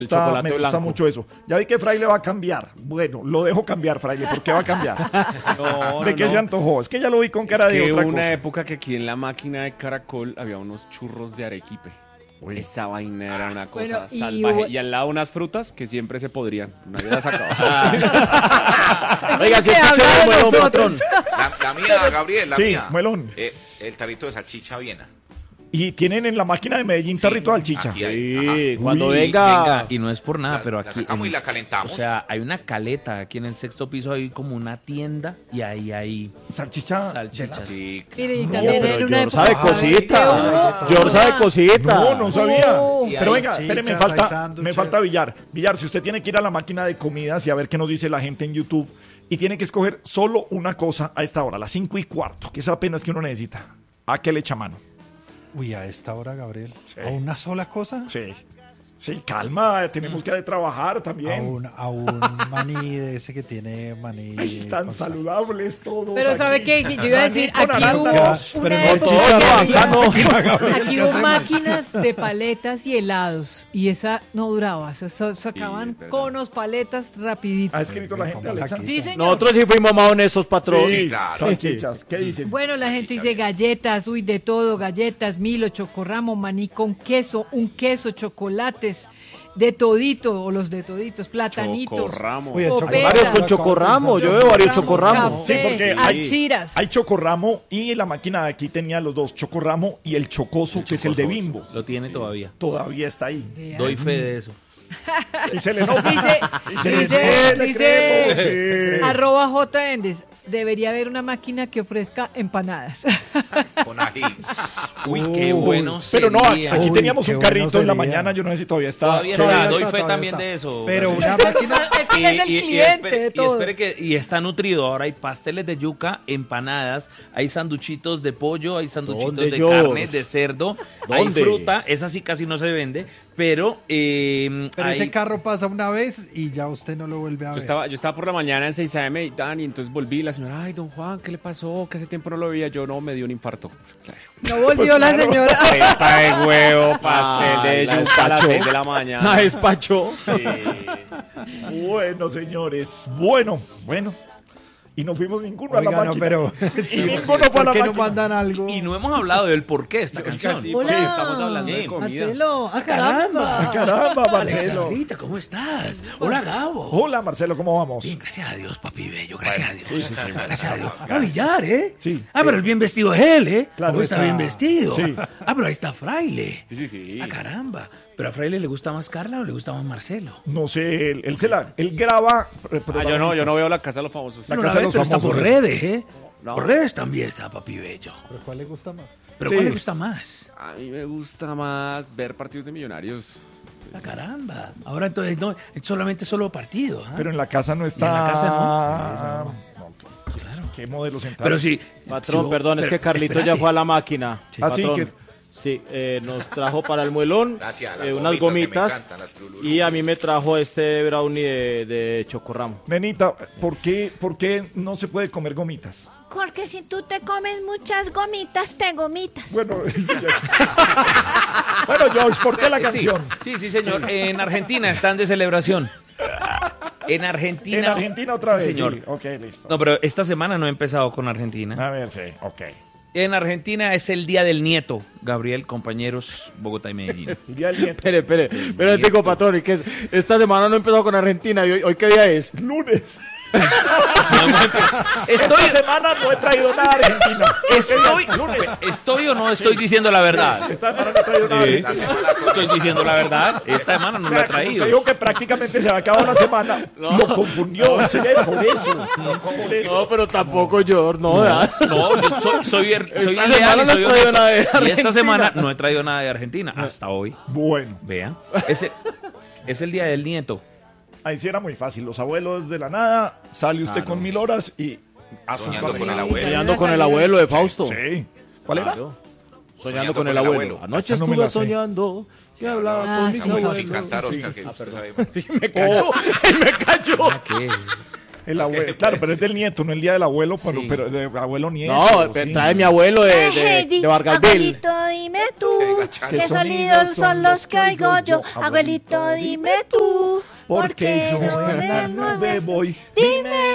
Me gusta mucho eso. Ya vi que Fraile va a cambiar. Bueno, lo dejo cambiar, Fraile. ¿Por qué va a cambiar? ¿De qué se antojó? Es que ya lo vi con cara de otra cosa. Hubo una época que aquí en la máquina de Caracol había unos churros de arequipe. Uy. Esa vaina era una cosa salvaje. Y al lado unas frutas que siempre se podrían. Nadie las acababa. Oiga, si es melón, patrón. La mía, Gabriel, la mía. Melón. El tarrito de salchicha Viena. Y tienen en la máquina de Medellín tarrito de salchicha. Sí, cuando venga, y no es por nada, pero aquí... La sacamos y la calentamos. O sea, hay una caleta, aquí en el 6º piso hay como una tienda y ahí hay... ¿Salchicha? Sí. Y también en una época... sabe cosita. George sabe cosita. No sabía. Y Pero hay venga, espere, me falta Villar. Villar, si usted tiene que ir a la máquina de comidas y a ver qué nos dice la gente en YouTube, y tiene que escoger solo una cosa a esta hora, las 5:15, que es apenas que uno necesita, ¿a qué le echa mano? Uy, a esta hora, Gabriel. Sí. ¿A una sola cosa? Sí. Sí, calma, tenemos que trabajar también. A un maní de ese que tiene maní. Ay, tan saludables todos. Pero ¿sabe qué? Yo iba a decir, Maní con aquí hubo naranjas. una Pero no época chicharrón. aquí hubo máquinas de paletas y helados. Y esa no duraba. Sacaban conos, paletas, rapidito. ¿Ha escrito la gente, Alexa? Sí, señor. Nosotros sí fuimos más honestos, patrón. Sí, claro. Salchichas, ¿qué dicen? Bueno, la gente dice galletas, uy, de todo, galletas, Milo, chocorramo, maní con queso, un queso, chocolates, de todito, o los de toditos, platanitos, Chocorramo. Uy, el copetas, Varios con chocorramo, yo veo varios chocorramo. Sí, porque achiras. hay chocorramo y la máquina de aquí tenía los dos, chocorramo y el chocoso, que es el de Bimbo. Lo tiene todavía. Todavía está ahí. Doy fe de eso. Y se le nota. Dice, arroba J. Endes, debería haber una máquina que ofrezca empanadas. Con ají. Uy, qué bueno Pero no, sería. aquí Uy, teníamos qué un bueno carrito en la sería. mañana, yo no sé si todavía está. Todavía Todavía está, doy está, fe todavía también está. de eso. Pero Gracias. una máquina... Es que es el cliente de todo. espere que y está nutrido. Ahora hay pasteles de yuca, empanadas, hay sanduchitos de pollo, hay sanduchitos ¿Dónde, de George? carne, de cerdo, hay ¿Dónde? fruta. Esa sí casi no se vende, pero Pero hay... ese carro pasa una vez y ya usted no lo vuelve a ver. Yo estaba por la mañana en 6 AM y entonces volví y la señora, ay, don Juan, ¿qué le pasó? Que hace tiempo no lo veía. Yo no, me dio un infarto. No volvió la señora. Pesta de huevo, pastel de la yuca a las despachó. 6 de la mañana. La despachó. Bueno, señores, bueno. Y no fuimos ninguno a la Oiga, no, máquina. pero... Y ninguno fue a ¿Por la qué no máquina. mandan algo? Y no hemos hablado del porqué de esta canción. Sí, Hola. sí, estamos hablando de comida. Marcelo, caramba. Caramba, Marcelo. Alexandrita, ¿cómo estás? Hola, Gabo. Hola, Marcelo, ¿cómo vamos? Bien, gracias a Dios, papi bello, gracias a Dios. Gracias a Dios. A Villar, ¿eh? Sí. Pero el bien vestido es él, ¿eh? Claro, ¿Cómo está está. bien vestido? Sí. Pero ahí está Fraile. Sí. Ah, caramba. ¿Pero a Fraile le gusta más Carla o le gusta más Marcelo? No sé, él graba. Yo no veo la casa de los famosos. La casa de los Pero está famosos. por redes, ¿eh? No. Por redes también está, papi bello. ¿Pero cuál le gusta más? ¿Pero Sí. cuál le gusta más? A mí me gusta más ver partidos de Millonarios. Ah, caramba. Ahora entonces no, es solo partido. ¿ah? Pero en la casa no está. ¿Y en la casa Claro. ¿Qué modelo central? Pero sí. Patrón, sí, perdón, es pero que Carlito espérate. ya fue a la máquina. Sí. Así Patrón. que. Sí, nos trajo para el muelón Gracias, las unas que me gomitas encantan, las Trululú. y a mí me trajo este brownie de chocorramo. Nenita, ¿por qué no se puede comer gomitas? Porque si tú te comes muchas gomitas, te gomitas. Bueno, bueno, George, ¿por qué la canción? Sí, señor. En Argentina están de celebración. En Argentina. En Argentina otra vez. Sí, señor. Sí. Ok, listo. No, pero esta semana no he empezado con Argentina. A ver, sí, ok. En Argentina es el Día del Nieto. Gabriel, compañeros, Bogotá y Medellín. El día del nieto. Espere, digo, patrón, y que esta semana no he empezado con Argentina. ¿Y hoy qué día es? Lunes. Estoy, Esta semana no he traído nada a Argentina. estoy o no estoy diciendo la verdad. Esta semana no he traído nada a Argentina. La semana Estoy diciendo la verdad. Esta semana no O lo sea, he traído. usted dijo que prácticamente se había acabado la semana. Lo confundió. Sí, por eso. Por eso. No, pero tampoco yo, no, ¿verdad? No, yo soy Esta leal semana y no soy he traído honesto. nada de Y esta Argentina. semana no he traído nada de Argentina hasta hoy. Bueno, Vean. Es el Día del Nieto. ahí sí era muy fácil. Los abuelos de la nada, sale usted con 1000 horas y... a sus Soñando con el familias. abuelo. Soñando con el abuelo de Fausto. Sí. ¿Cuál era? Claro. Soñando con el abuelo. Anoche Esa no me estuve la sé. soñando que hablaba con mis Esa bueno, abuelos. sin cantar, Oscar, que usted sabe. Me cayó. Me cayó. ¿Qué? El abuelo, claro, pero es del nieto, no el día del abuelo, pero de abuelo nieto. No, sí. trae mi abuelo de Vargasville. Abuelito, dime tú, ¿Qué ¿qué sonidos son los que oigo yo? Abuelito, dime tú, Porque yo en la nube voy. Dime